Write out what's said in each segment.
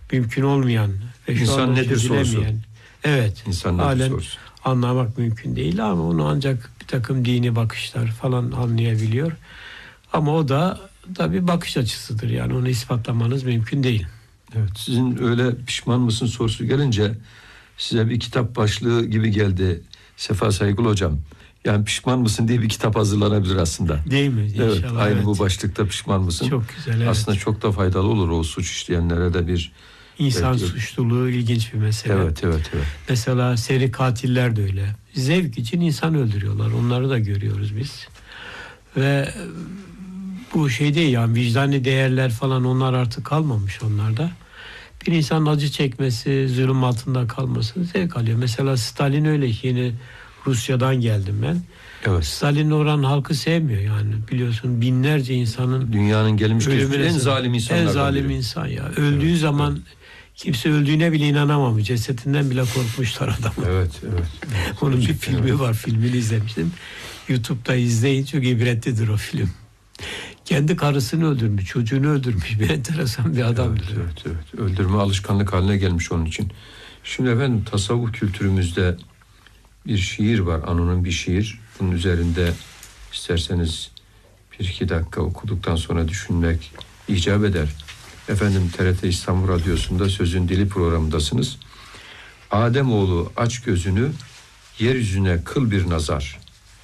mümkün olmayan ve şu İnsan anda nedir sorusu. Evet. İnsan nedir halen sorusu. anlamak mümkün değil ama onu ancak bir takım dini bakışlar falan anlayabiliyor. Ama o da bir bakış açısıdır. Yani onu ispatlamanız mümkün değil. Evet, sizin öyle pişman mısın sorusu gelince size bir kitap başlığı gibi geldi Sefa Saygılı hocam. Yani pişman mısın diye bir kitap hazırlanabilir aslında. Değil mi? İnşallah. Evet, aynı bu başlıkta pişman mısın? Çok güzel, evet. Aslında çok da faydalı olur o suç işleyenlere de bir... İnsan belki... suçluluğu ilginç bir mesele. Evet. Mesela seri katiller de öyle. Zevk için insan öldürüyorlar. Onları da görüyoruz biz. Ve bu şey değil yani, vicdani değerler falan, onlar artık kalmamış onlarda. Bir insan acı çekmesi, zulüm altında kalması zevk alıyor. Mesela Stalin öyle. Yeni Rusya'dan geldim ben. Evet. Stalin oranın halkı sevmiyor yani, biliyorsun, binlerce insanın dünyanın gelmiş geçmiş en zalim insanlardan en zalim biri. insan ya. Öldüğü zaman kimse öldüğüne bile inanamamış. Cesetinden bile korkmuşlar adam. Evet. Onun bir filmi var. Filmini izlemiştim. YouTube'da izleyin. Çok ibretlidir o film. Kendi karısını öldürmüş, çocuğunu öldürmüş. Bir enteresan bir adamdır. Evet. Öldürme alışkanlık haline gelmiş onun için. Şimdi efendim, tasavvuf kültürümüzde bir şiir var. Anun'un bir şiir. Bunun üzerinde isterseniz 1-2 dakika okuduktan sonra düşünmek icap eder. Efendim, TRT İstanbul Radyosu'nda Sözün Dili programındasınız. Ademoğlu aç gözünü, yeryüzüne kıl bir nazar.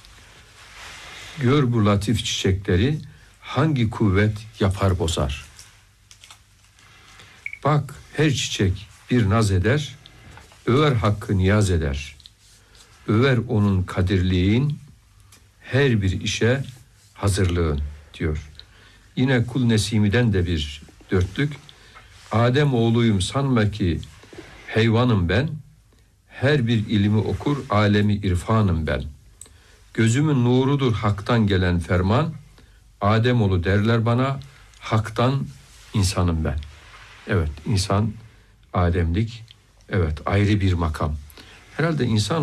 Gör bu latif çiçekleri, hangi kuvvet yapar bozar. Bak her çiçek bir naz eder, över hakkı niyaz eder. Över onun kadirliğin, her bir işe hazırlığın diyor. Yine Kul Nesimi'den de bir dörtlük. Adem oğluyum sanma ki hayvanım ben, her bir ilmi okur alemi irfanım ben. Gözümün nurudur haktan gelen ferman, Ademoğlu derler bana, haktan insanım ben. Evet, insan, ademlik, evet, ayrı bir makam. Herhalde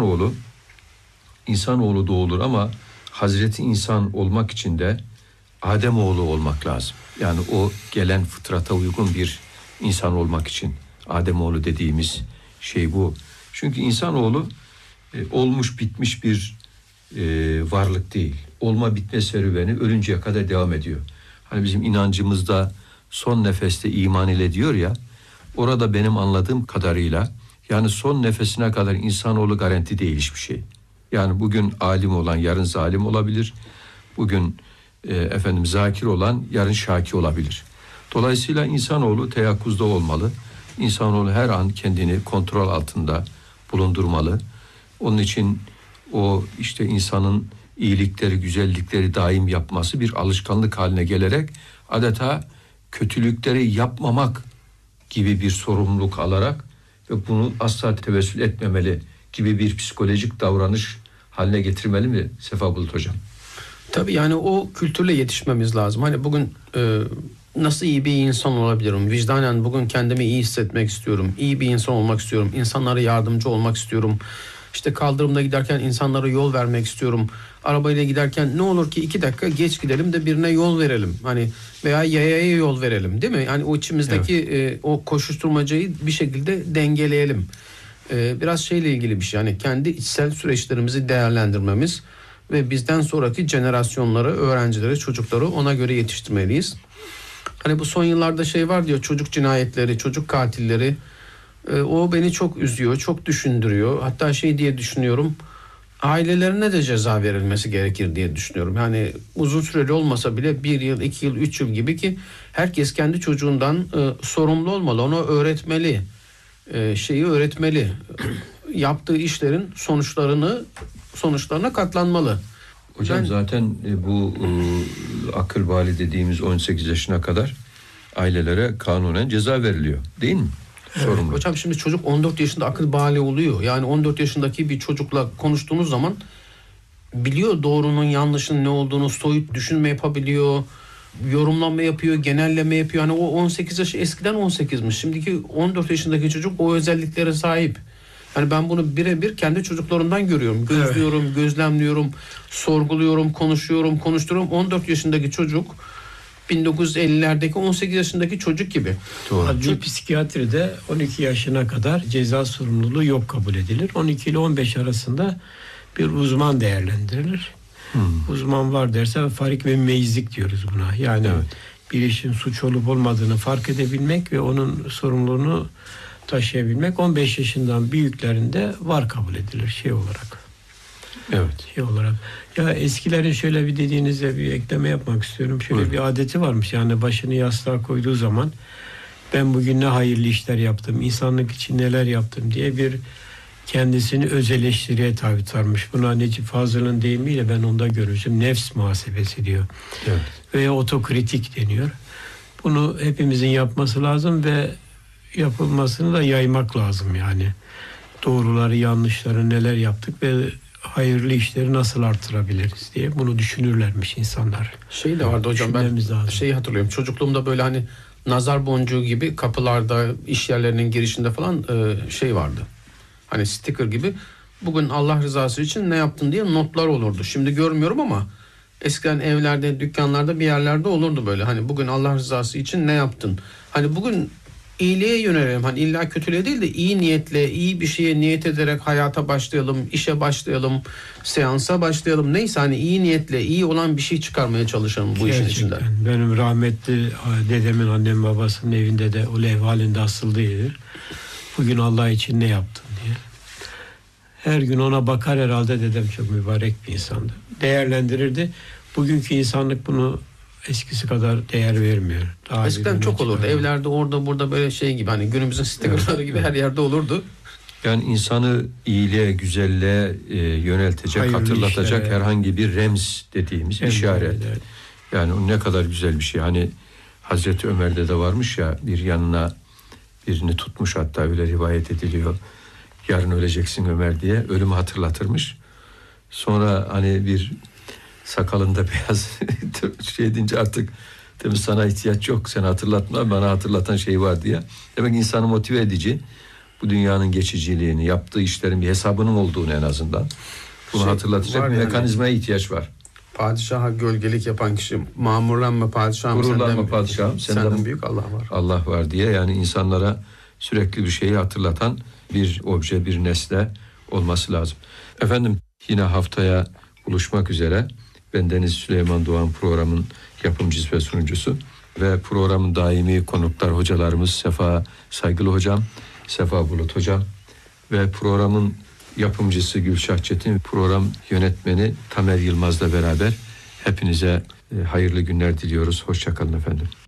insanoğlu doğulur ama Hazreti İnsan olmak için de Ademoğlu olmak lazım. Yani o gelen fıtrata uygun bir insan olmak için Ademoğlu dediğimiz şey bu. Çünkü insanoğlu olmuş bitmiş bir varlık değil. Olma bitme serüveni ölünceye kadar devam ediyor. Hani bizim inancımızda son nefeste iman ile diyor ya, orada benim anladığım kadarıyla yani son nefesine kadar insanoğlu garanti değil hiçbir şey. Yani bugün alim olan yarın zalim olabilir. Bugün zakir olan yarın şaki olabilir. Dolayısıyla insanoğlu teyakkuzda olmalı. İnsanoğlu her an kendini kontrol altında bulundurmalı. Onun için o işte insanın iyilikleri, güzellikleri daim yapması bir alışkanlık haline gelerek adeta kötülükleri yapmamak gibi bir sorumluluk alarak ve bunu asla tevessül etmemeli gibi bir psikolojik davranış haline getirmeli mi Sefa Bulut Hocam? Tabii yani o kültürle yetişmemiz lazım. Hani bugün nasıl iyi bir insan olabilirim? Vicdanen bugün kendimi iyi hissetmek istiyorum. İyi bir insan olmak istiyorum. İnsanlara yardımcı olmak istiyorum. İşte kaldırımda giderken insanlara yol vermek istiyorum. Arabayla giderken ne olur ki 2 dakika geç gidelim de birine yol verelim. Hani veya yayaya yol verelim, değil mi? Yani o içimizdeki o koşuşturmacayı bir şekilde dengeleyelim. Biraz şeyle ilgili bir şey. Yani kendi içsel süreçlerimizi değerlendirmemiz ve bizden sonraki jenerasyonları, öğrencileri, çocukları ona göre yetiştirmeliyiz. Hani bu son yıllarda şey var diyor, çocuk cinayetleri, çocuk katilleri. O beni çok üzüyor, çok düşündürüyor. Hatta şey diye düşünüyorum, ailelerine de ceza verilmesi gerekir diye düşünüyorum. Yani uzun süreli olmasa bile 1 yıl, 2 yıl, 3 yıl gibi ki herkes kendi çocuğundan sorumlu olmalı. Ona öğretmeli, şeyi öğretmeli. Yaptığı işlerin sonuçlarına katlanmalı. Hocam zaten bu akıl bali dediğimiz 18 yaşına kadar ailelere kanunen ceza veriliyor, değil mi? Evet, hocam şimdi çocuk 14 yaşında akıl bali oluyor. Yani 14 yaşındaki bir çocukla konuştuğunuz zaman biliyor doğrunun yanlışın ne olduğunu, soyut düşünme yapabiliyor, yorumlama yapıyor, genelleme yapıyor. Yani o 18 yaş eskiden 18'miş. Şimdiki 14 yaşındaki çocuk o özelliklere sahip. Yani ben bunu birebir kendi çocuklarımdan görüyorum. Gözlüyorum, gözlemliyorum, sorguluyorum, konuşturuyorum. 14 yaşındaki çocuk 1950'lerdeki 18 yaşındaki çocuk gibi. Adli psikiyatride 12 yaşına kadar ceza sorumluluğu yok kabul edilir. 12 ile 15 arasında bir uzman değerlendirilir. Uzman var derse farik ve meyizlik diyoruz buna. Yani bir işin suç olup olmadığını fark edebilmek ve onun sorumluluğunu taşıyabilmek. 15 yaşından büyüklerinde var kabul edilir şey olarak. Evet. Şey olarak. Ya eskilerin şöyle bir dediğinizde bir ekleme yapmak istiyorum. Şöyle Buyurun. bir adeti varmış. Yani başını yastığa koyduğu zaman ben bugün ne hayırlı işler yaptım, insanlık için neler yaptım diye bir kendisini öz eleştiriye tabi tutarmış. Buna Necip Fazıl'ın deyimiyle ben onda görürsün. Nefs muhasebesi diyor. Evet. Veya otokritik deniyor. Bunu hepimizin yapması lazım ve yapılmasını da yaymak lazım yani. Doğruları, yanlışları neler yaptık ve hayırlı işleri nasıl artırabiliriz diye bunu düşünürlermiş insanlar. Şey de vardı hocam, ben lazım. şeyi hatırlıyorum. Çocukluğumda böyle hani nazar boncuğu gibi kapılarda, iş yerlerinin girişinde falan şey vardı. Hani sticker gibi. Bugün Allah rızası için ne yaptın diye notlar olurdu. Şimdi görmüyorum ama eskiden evlerde, dükkanlarda bir yerlerde olurdu böyle. Hani bugün Allah rızası için ne yaptın? Hani bugün iyiliğe yönelelim. Hani illa kötülüğe değil de iyi niyetle, iyi bir şeye niyet ederek hayata başlayalım, işe başlayalım, seansa başlayalım. Neyse hani iyi niyetle, iyi olan bir şey çıkarmaya çalışalım bu işin içinden. Benim rahmetli dedemin, annem babasının evinde de o levh halinde asıldıydı. Bugün Allah için ne yaptın diye. Her gün ona bakar herhalde, dedem çok mübarek bir insandı. Değerlendirirdi. Bugünkü insanlık bunu eskisi kadar değer vermiyor. Daha Eskiden çok olurdu. Evlerde orada burada böyle şey gibi, hani günümüzün stickerları gibi her yerde olurdu. Yani insanı iyiliğe, güzelliğe yöneltecek, hayırlı hatırlatacak işlere, herhangi bir remz dediğimiz işaret. Evet. Yani o ne kadar güzel bir şey. Hani Hazreti Ömer'de de varmış ya, bir yanına birini tutmuş, hatta öyle rivayet ediliyor. Yarın öleceksin Ömer diye ölümü hatırlatırmış. Sonra hani bir sakalında beyaz şey deyince artık demiş sana ihtiyaç yok, sen hatırlatma, bana hatırlatan şey var diye. Demek insanı motive edici, bu dünyanın geçiciliğini, yaptığı işlerin bir hesabının olduğunu en azından bunu hatırlatacak bir mekanizmaya ihtiyaç var. Padişaha gölgelik yapan kişi, mamurlanma padişahım, gururlanma padişahım, senden büyük Allah var. Allah var diye, yani insanlara sürekli bir şeyi hatırlatan bir obje, bir nesne olması lazım. Efendim, yine haftaya buluşmak üzere. Bendeniz Süleyman Doğan, programın yapımcısı ve sunucusu ve programın daimi konuklar hocalarımız Sefa Saygılı hocam, Sefa Bulut hocam ve programın yapımcısı Gülşah Çetin, program yönetmeni Tamer Yılmaz'la beraber hepinize hayırlı günler diliyoruz. Hoşça kalın efendim.